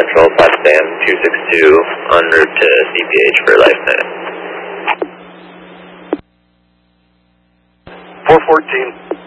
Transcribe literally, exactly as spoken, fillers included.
Central, Potsdam two six two, en route to C P H for lifetime. four fourteen.